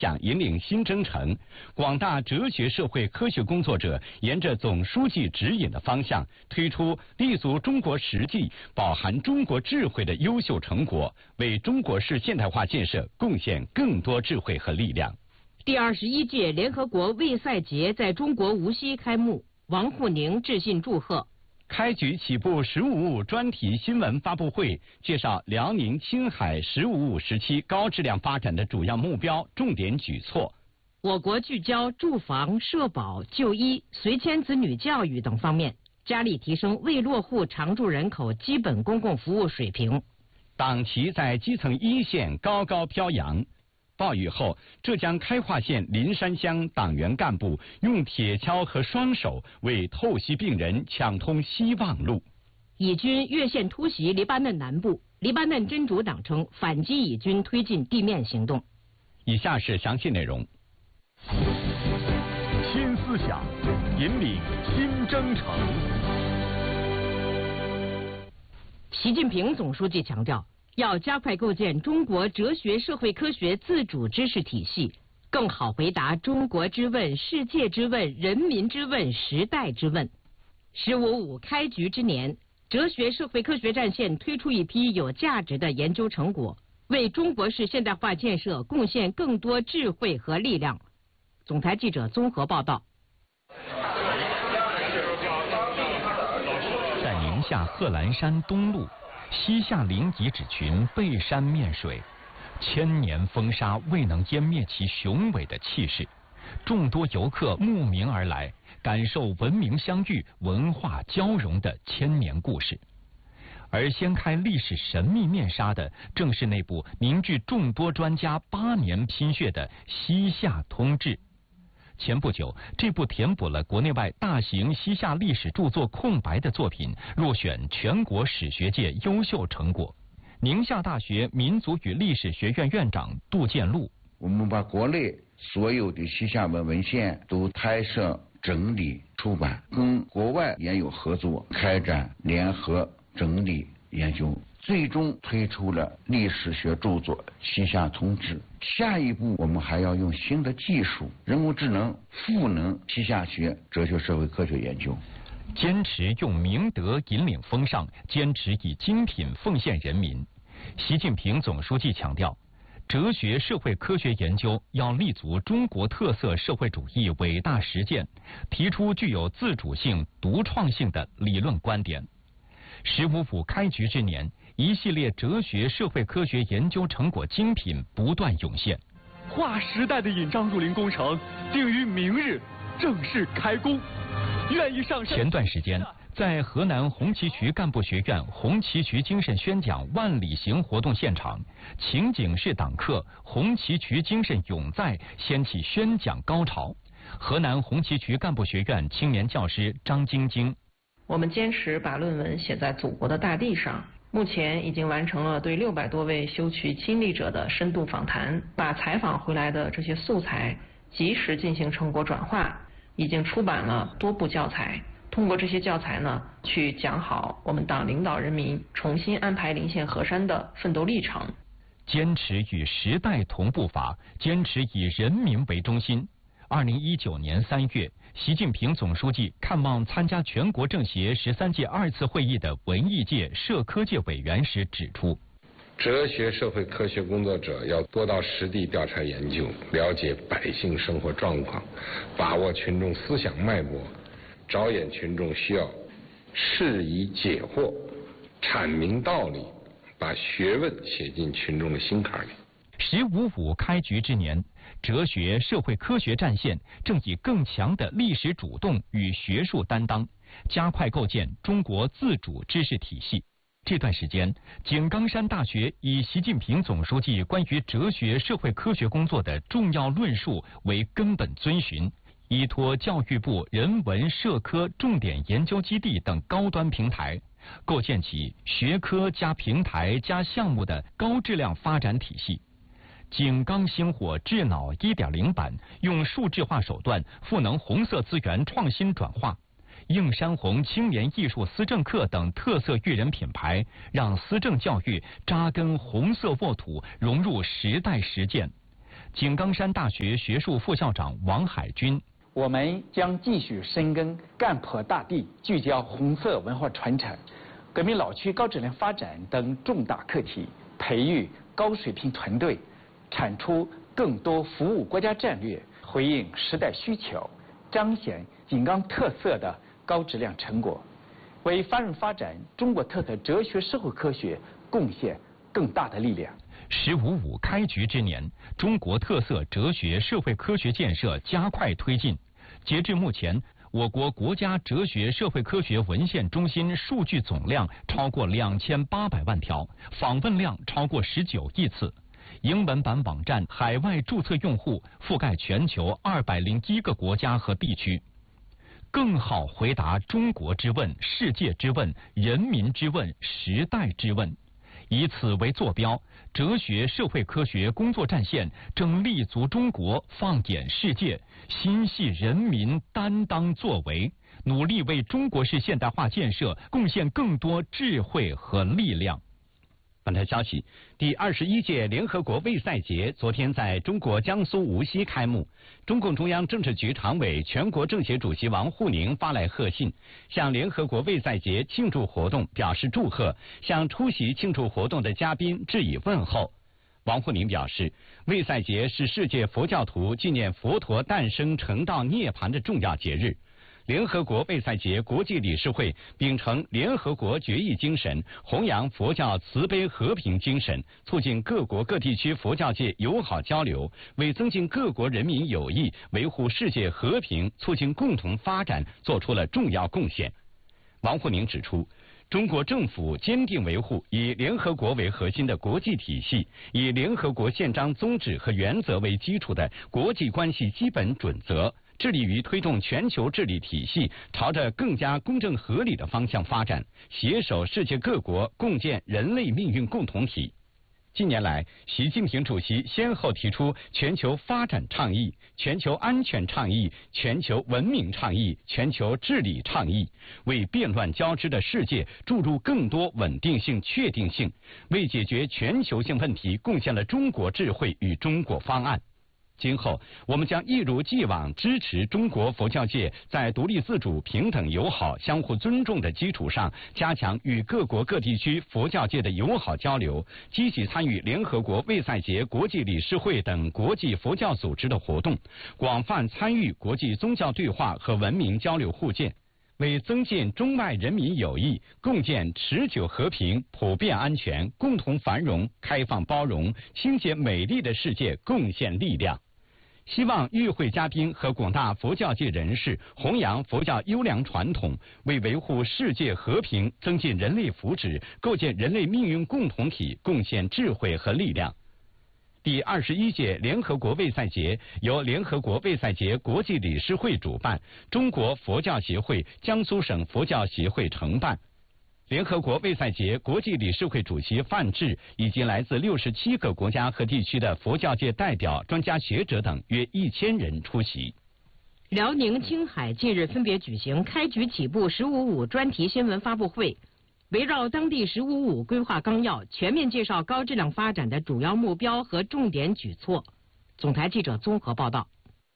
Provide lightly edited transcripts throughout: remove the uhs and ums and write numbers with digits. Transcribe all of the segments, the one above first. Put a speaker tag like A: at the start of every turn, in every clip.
A: 想引领新征程，广大哲学社会科学工作者沿着总书记指引的方向，推出立足中国实际、饱含中国智慧的优秀成果，为中国式现代化建设贡献更多智慧和力量。
B: 第21届联合国卫赛节在中国无锡开幕，王沪宁致信祝贺。
A: 开局起步“15+5”专题新闻发布会，介绍辽宁、青海“15+5”时期高质量发展的主要目标、重点举措。
B: 我国聚焦住房、社保、就医、随迁子女教育等方面，加力提升未落户常住人口基本公共服务水平。
A: 党旗在基层一线高高飘扬。暴雨后，浙江开化县林山乡党员干部用铁锹和双手为透析病人抢通希望路。
B: 以军越线突袭黎巴嫩南部，黎巴嫩真主党称反击以军推进地面行动。
A: 以下是详细内容。
C: 新思想，引领新征程。
B: 习近平总书记强调，要加快构建中国哲学社会科学自主知识体系，更好回答中国之问、世界之问、人民之问、时代之问。“15+5”开局之年，哲学社会科学战线推出一批有价值的研究成果，为中国式现代化建设贡献更多智慧和力量。总台记者综合报道。
D: 在宁夏贺兰山东麓，西夏陵遗址群背山面水，千年风沙未能湮灭其雄伟的气势。众多游客慕名而来，感受文明相遇、文化交融的千年故事。而掀开历史神秘面纱的，正是那部凝聚众多专家8年拼血的《西夏通志》。前不久，这部填补了国内外大型西夏历史著作空白的作品入选全国史学界优秀成果。宁夏大学民族与历史学院院长杜建禄：
E: 我们把国内所有的西夏文献都拍摄、整理、出版，跟国外研友合作，开展联合整理研究，最终推出了历史学著作《西夏通志》。下一步，我们还要用新的技术、人工智能赋能西夏学哲学社会科学研究。
D: 坚持用明德引领风尚，坚持以精品奉献人民。习近平总书记强调，哲学社会科学研究要立足中国特色社会主义伟大实践，提出具有自主性、独创性的理论观点。“15+5”开局之年，一系列哲学社会科学研究成果精品不断涌现。
C: 划时代的引章入林工程定于明日正式开工。愿意上山。
D: 前段时间，在河南红旗渠干部学院红旗渠精神宣讲万里行活动现场，情景式党课“红旗渠精神永在”掀起宣讲高潮。河南红旗渠干部学院青年教师张晶晶：
F: 我们坚持把论文写在祖国的大地上，目前已经完成了对600多位修渠亲历者的深度访谈，把采访回来的这些素材及时进行成果转化，已经出版了多部教材。通过这些教材呢，去讲好我们党领导人民重新安排临县河山的奋斗历程。
D: 坚持与时代同步伐，坚持以人民为中心。2019年3月，习近平总书记看望参加全国政协13届2次会议的文艺界、社科界委员时指出，
G: 哲学社会科学工作者要多到实地调查研究，了解百姓生活状况，把握群众思想脉搏，着眼群众需要，释疑解惑，阐明道理，把学问写进群众的心坎里。
D: “15+5”开局之年，哲学社会科学战线正以更强的历史主动与学术担当，加快构建中国自主知识体系。这段时间，井冈山大学以习近平总书记关于哲学社会科学工作的重要论述为根本遵循，依托教育部人文社科重点研究基地等高端平台，构建起学科加平台加项目的高质量发展体系。井冈星火智脑 1.0 版用数字化手段赋能红色资源创新转化，映山红青年艺术思政课等特色育人品牌，让思政教育扎根红色沃土，融入时代实践。 井冈山大学学术副校长王海军。
H: 我们将继续深耕干破大地、聚焦红色文化传承、革命老区高质量发展等重大课题，培育高水平团队，产出更多服务国家战略、回应时代需求、彰显井冈特色的高质量成果，为繁荣发展中国特色哲学社会科学贡献更大的力量。
D: “15.5”开局之年，中国特色哲学社会科学建设加快推进。截至目前，我国国家哲学社会科学文献中心数据总量超过2800万条，访问量超过19亿次。英文版网站海外注册用户覆盖全球201个国家和地区。更好回答中国之问、世界之问、人民之问、时代之问。以此为坐标，哲学社会科学工作战线正立足中国，放眼世界，心系人民，担当作为，努力为中国式现代化建设贡献更多智慧和力量。
A: 本台消息，第21届联合国卫赛节昨天在中国江苏无锡开幕。中共中央政治局常委、全国政协主席王沪宁发来贺信，向联合国卫赛节庆祝活动表示祝贺，向出席庆祝活动的嘉宾致以问候。王沪宁表示，卫赛节是世界佛教徒纪念佛陀诞生成道涅槃的重要节日。联合国卫赛节国际理事会秉承联合国决议精神，弘扬佛教慈悲和平精神，促进各国各地区佛教界友好交流，为增进各国人民友谊、维护世界和平、促进共同发展做出了重要贡献。王沪宁指出，中国政府坚定维护以联合国为核心的国际体系，以联合国宪章宗旨和原则为基础的国际关系基本准则，致力于推动全球治理体系朝着更加公正合理的方向发展，携手世界各国共建人类命运共同体。近年来，习近平主席先后提出全球发展倡议、全球安全倡议、全球文明倡议、全球治理倡议，为变乱交织的世界注入更多稳定性、确定性，为解决全球性问题贡献了中国智慧与中国方案。今后，我们将一如既往支持中国佛教界在独立自主、平等友好、相互尊重的基础上，加强与各国各地区佛教界的友好交流，积极参与联合国卫赛节国际理事会等国际佛教组织的活动，广泛参与国际宗教对话和文明交流互鉴，为增进中外人民友谊、共建持久和平、普遍安全、共同繁荣、开放包容、清洁美丽的世界贡献力量。希望与会嘉宾和广大佛教界人士弘扬佛教优良传统，为维护世界和平、增进人类福祉、构建人类命运共同体贡献智慧和力量。第21届联合国卫赛节由联合国卫赛节国际理事会主办，中国佛教协会、江苏省佛教协会承办。联合国卫赛节国际理事会主席范志以及来自67个国家和地区的佛教界代表、专家学者等约1000人出席。
B: 辽宁、青海近日分别举行开局起步“15.5”专题新闻发布会，围绕当地“15.5”规划纲要，全面介绍高质量发展的主要目标和重点举措。总台记者综合报道。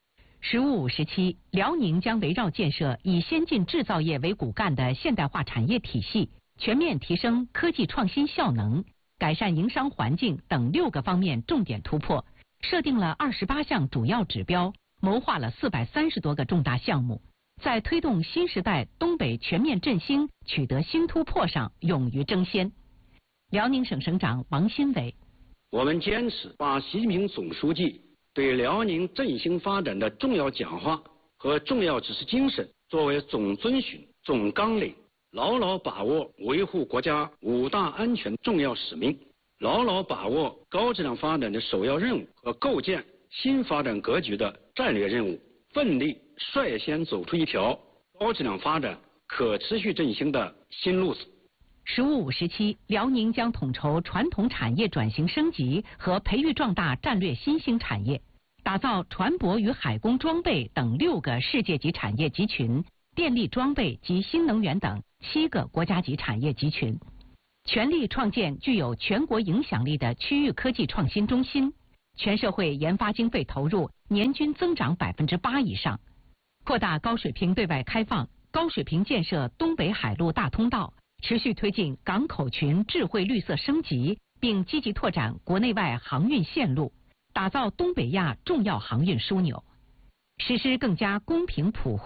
I: “15.5”时期，辽宁将围绕建设以先进制造业为骨干的现代化产业体系，全面提升科技创新效能，改善营商环境等6个方面重点突破，设定了28项主要指标，谋划了430多个重大项目，在推动新时代东北全面振兴取得新突破上勇于争先。辽宁省省长王新伟：
J: 我们坚持把习近平总书记对辽宁振兴发展的重要讲话和重要指示精神作为总遵循、总纲领，牢牢把握维护国家5大安全重要使命，牢牢把握高质量发展的首要任务和构建新发展格局的战略任务，奋力率先走出一条高质量发展、可持续振兴的新路子。
I: “15.5”时期，辽宁将统筹传统产业转型升级和培育壮大战略新兴产业，打造船舶与海工装备等6个世界级产业集群，电力装备及新能源等7个国家级产业集群，全力创建具有全国影响力的区域科技创新中心， 全社会研发经费投入年均增长8%以上，扩大高水平对外开放，高水平建设东北海陆大通道，持续推进港口群智慧绿色升级，并积极拓展国内外航运线路，打造东北亚重要航运枢纽，实施更加公平普惠